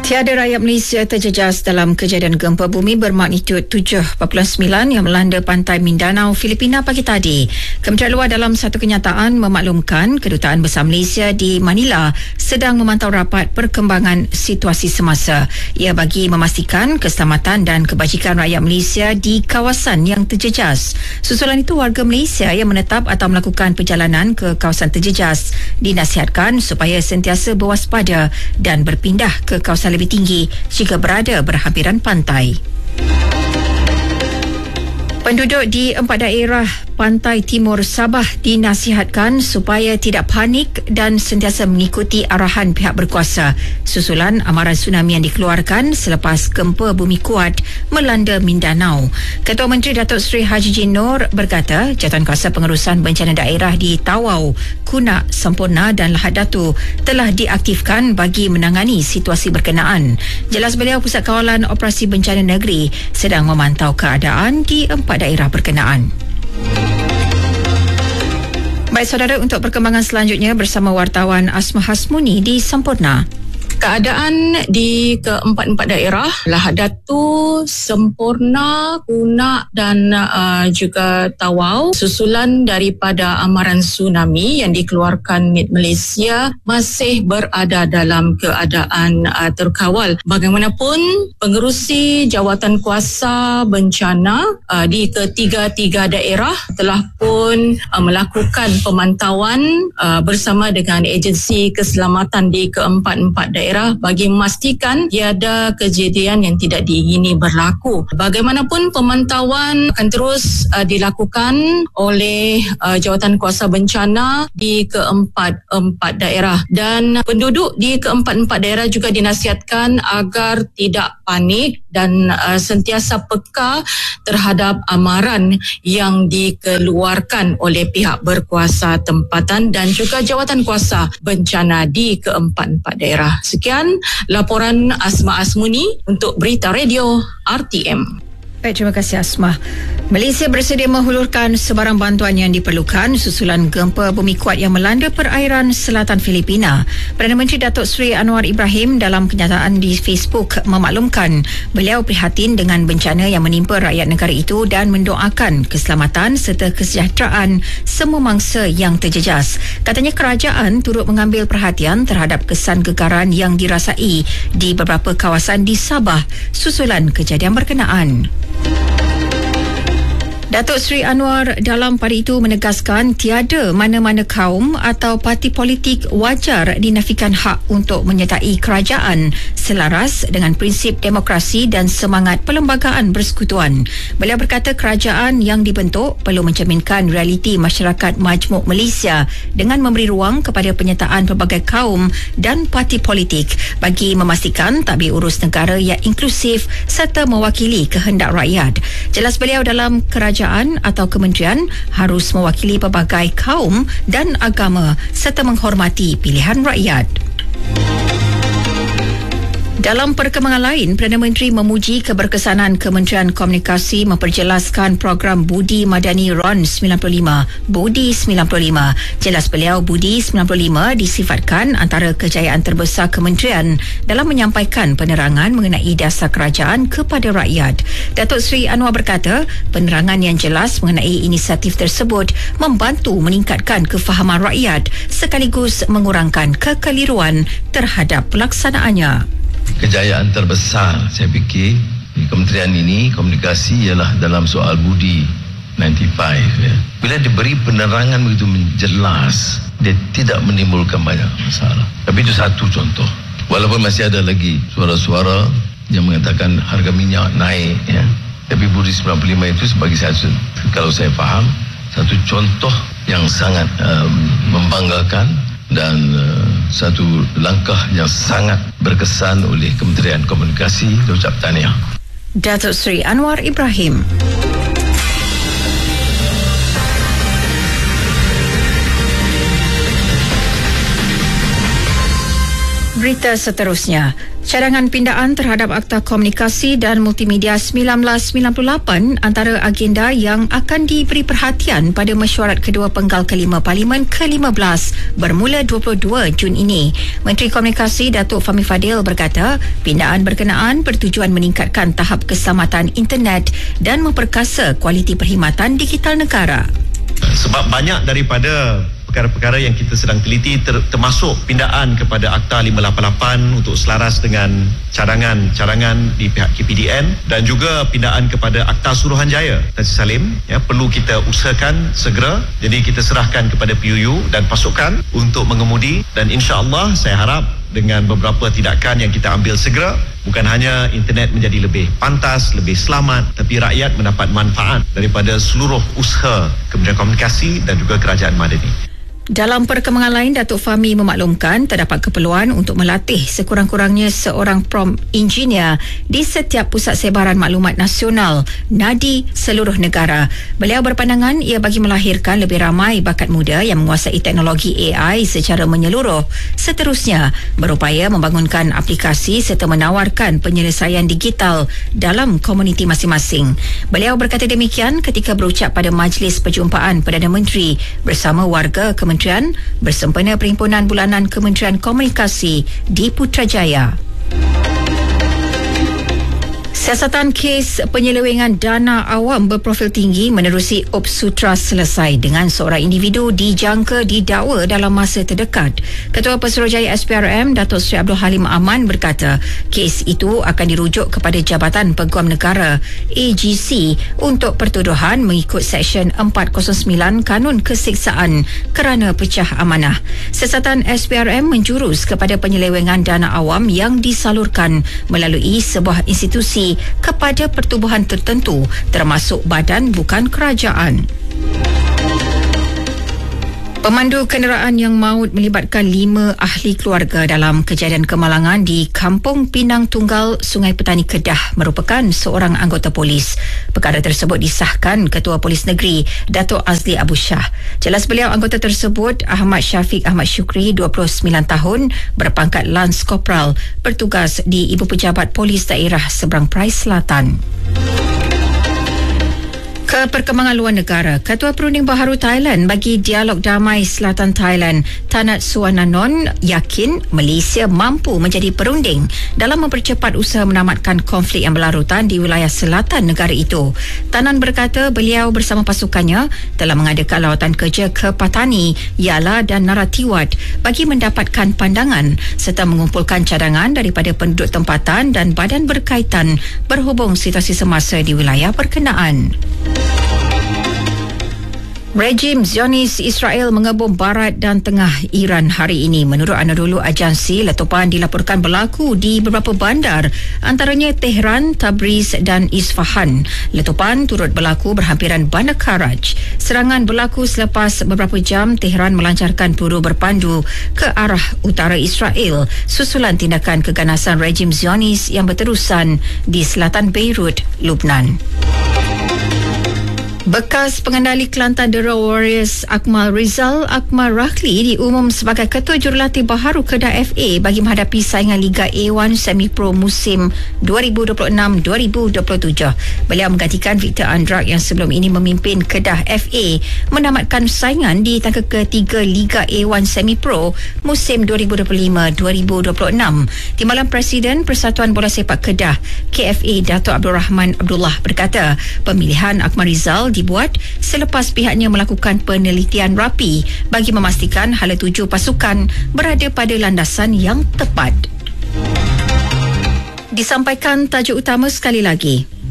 Tiada rakyat Malaysia terjejas dalam kejadian gempa bumi bermagnitud 7.9 yang melanda pantai Mindanao, Filipina pagi tadi. Kementerian Luar dalam satu kenyataan memaklumkan Kedutaan Besar Malaysia di Manila sedang memantau rapat perkembangan situasi semasa. Ia bagi memastikan keselamatan dan kebajikan rakyat Malaysia di kawasan yang terjejas. Susulan itu, warga Malaysia yang menetap atau melakukan perjalanan ke kawasan terjejas dinasihatkan supaya sentiasa berwaspada dan berpindah ke kawasan lebih tinggi jika berada berhampiran pantai. Penduduk di 4 daerah pantai timur Sabah dinasihatkan supaya tidak panik dan sentiasa mengikuti arahan pihak berkuasa susulan amaran tsunami yang dikeluarkan selepas gempa bumi kuat melanda Mindanao. Ketua Menteri Datuk Seri Haji Jin Noor berkata jawatankuasa pengurusan bencana daerah di Tawau, Kunak, Semporna dan Lahad Datu telah diaktifkan bagi menangani situasi berkenaan. Jelas beliau, Pusat Kawalan Operasi Bencana Negeri sedang memantau keadaan di 4 daerah berkenaan. Baik saudara, untuk perkembangan selanjutnya bersama wartawan Asma Hasmuni di Semporna. Keadaan di keempat-empat daerah, Lahad Datu, Semporna, Kunak dan juga Tawau, susulan daripada amaran tsunami yang dikeluarkan MIT Malaysia masih berada dalam keadaan terkawal. Bagaimanapun, pengerusi jawatankuasa bencana di ketiga-tiga daerah telah pun melakukan pemantauan bersama dengan agensi keselamatan di keempat-empat daerah bagi memastikan tiada kejadian yang tidak diingini berlaku. Bagaimanapun, pemantauan akan terus dilakukan oleh jawatankuasa bencana di keempat-empat daerah, dan penduduk di keempat-empat daerah juga dinasihatkan agar tidak panik dan sentiasa peka terhadap amaran yang dikeluarkan oleh pihak berkuasa tempatan dan juga jawatankuasa bencana di keempat-empat daerah. Sekian laporan Asma Asmuni untuk Berita Radio RTM. Baik, terima kasih Asma. Malaysia bersedia menghulurkan sebarang bantuan yang diperlukan susulan gempa bumi kuat yang melanda perairan selatan Filipina. Perdana Menteri Datuk Seri Anwar Ibrahim dalam kenyataan di Facebook memaklumkan beliau prihatin dengan bencana yang menimpa rakyat negara itu dan mendoakan keselamatan serta kesejahteraan semua mangsa yang terjejas. Katanya kerajaan turut mengambil perhatian terhadap kesan gegaran yang dirasai di beberapa kawasan di Sabah susulan kejadian berkenaan. Datuk Seri Anwar dalam pada itu menegaskan tiada mana-mana kaum atau parti politik wajar dinafikan hak untuk menyertai kerajaan selaras dengan prinsip demokrasi dan semangat perlembagaan bersekutuan. Beliau berkata kerajaan yang dibentuk perlu mencerminkan realiti masyarakat majmuk Malaysia dengan memberi ruang kepada penyertaan pelbagai kaum dan parti politik bagi memastikan tadbir urus negara yang inklusif serta mewakili kehendak rakyat. Jelas beliau, dalam kerajaan atau kementerian harus mewakili pelbagai kaum dan agama serta menghormati pilihan rakyat. Dalam perkembangan lain, Perdana Menteri memuji keberkesanan Kementerian Komunikasi memperjelaskan program Budi Madani RON 95, Budi 95. Jelas beliau, Budi 95 disifatkan antara kejayaan terbesar kementerian dalam menyampaikan penerangan mengenai dasar kerajaan kepada rakyat. Datuk Seri Anwar berkata, penerangan yang jelas mengenai inisiatif tersebut membantu meningkatkan kefahaman rakyat sekaligus mengurangkan kekeliruan terhadap pelaksanaannya. Kejayaan terbesar saya fikir di kementerian ini komunikasi ialah dalam soal Budi 95 ya. Bila diberi penerangan begitu jelas, dia tidak menimbulkan banyak masalah. Tapi itu satu contoh. Walaupun masih ada lagi suara-suara yang mengatakan harga minyak naik ya. Tapi Budi 95 itu sebagai satu, kalau saya faham, satu contoh yang sangat membanggakan dan satu langkah yang sangat berkesan oleh Kementerian Komunikasi. Ucap tahniah. Datuk Seri Anwar Ibrahim. Berita seterusnya, cadangan pindaan terhadap Akta Komunikasi dan Multimedia 1998 antara agenda yang akan diberi perhatian pada mesyuarat kedua penggal kelima Parlimen ke-15 bermula 22 Jun ini. Menteri Komunikasi Datuk Fahmi Fadil berkata, pindaan berkenaan bertujuan meningkatkan tahap keselamatan internet dan memperkasa kualiti perkhidmatan digital negara. Sebab banyak daripada perkara-perkara yang kita sedang teliti termasuk pindaan kepada Akta 588 untuk selaras dengan cadangan di pihak KPDN dan juga pindaan kepada Akta Suruhanjaya Tan Sri Salim perlu kita usahakan segera. Jadi kita serahkan kepada PUU dan pasukan untuk mengemudi dan insya-Allah saya harap dengan beberapa tindakan yang kita ambil segera, bukan hanya internet menjadi lebih pantas, lebih selamat, tapi rakyat mendapat manfaat daripada seluruh usaha Kementerian Komunikasi dan juga Kerajaan Madani. Dalam perkembangan lain, Datuk Fahmi memaklumkan terdapat keperluan untuk melatih sekurang-kurangnya seorang prompt engineer di setiap pusat sebaran maklumat nasional NADI seluruh negara. Beliau berpandangan ia bagi melahirkan lebih ramai bakat muda yang menguasai teknologi AI secara menyeluruh. Seterusnya, berupaya membangunkan aplikasi serta menawarkan penyelesaian digital dalam komuniti masing-masing. Beliau berkata demikian ketika berucap pada Majlis Perjumpaan Perdana Menteri bersama warga Kementerian bersempena Perhimpunan Bulanan Kementerian Komunikasi di Putrajaya. Siasatan kes penyelewengan dana awam berprofil tinggi menerusi Op Sutra selesai dengan seorang individu dijangka didakwa dalam masa terdekat. Ketua Pesuruhjaya SPRM Datuk Seri Abdul Halim Aman berkata kes itu akan dirujuk kepada Jabatan Peguam Negara AGC untuk pertuduhan mengikut Seksyen 409 Kanun Keseksaan kerana pecah amanah. Siasatan SPRM menjurus kepada penyelewengan dana awam yang disalurkan melalui sebuah institusi kepada pertubuhan tertentu termasuk badan bukan kerajaan. Pemandu kenderaan yang maut melibatkan 5 ahli keluarga dalam kejadian kemalangan di Kampung Pinang Tunggal, Sungai Petani, Kedah merupakan seorang anggota polis. Perkara tersebut disahkan Ketua Polis Negeri Datuk Azli Abu Shah. Jelas beliau anggota tersebut Ahmad Syafiq Ahmad Syukri, 29 tahun, berpangkat Lance Corporal, bertugas di Ibu Pejabat Polis Daerah Seberang Perai Selatan. Ke perkembangan luar negara, Ketua Perunding Baharu Thailand bagi Dialog Damai Selatan Thailand, Tanat Suwananon, yakin Malaysia mampu menjadi perunding dalam mempercepat usaha menamatkan konflik yang berlarutan di wilayah selatan negara itu. Tanan berkata beliau bersama pasukannya telah mengadakan lawatan kerja ke Patani, Yala dan Naratiwat bagi mendapatkan pandangan serta mengumpulkan cadangan daripada penduduk tempatan dan badan berkaitan berhubung situasi semasa di wilayah berkenaan. Rejim Zionis Israel mengebom barat dan tengah Iran hari ini. Menurut Anadolu Agensi, letupan dilaporkan berlaku di beberapa bandar, antaranya Tehran, Tabriz dan Isfahan. Letupan turut berlaku berhampiran Bandar Karaj. Serangan berlaku selepas beberapa jam Tehran melancarkan peluru berpandu ke arah utara Israel susulan tindakan keganasan rejim Zionis yang berterusan di selatan Beirut, Lubnan. Bekas pengendali Kelantan The Raw Warriors Akmal Rizal Akmal Rahli diumum sebagai Ketua Jurulatih Baharu Kedah FA bagi menghadapi saingan Liga A1 Semi Pro musim 2026-2027. Beliau menggantikan Victor Andrak yang sebelum ini memimpin Kedah FA menamatkan saingan di tangga ketiga Liga A1 Semi Pro musim 2025-2026. Timbalan Presiden Persatuan Bola Sepak Kedah KFA Datuk Abdul Rahman Abdullah berkata pemilihan Akmal Rizal dibuat selepas pihaknya melakukan penelitian rapi bagi memastikan hala tuju pasukan berada pada landasan yang tepat. Disampaikan tajuk utama sekali lagi.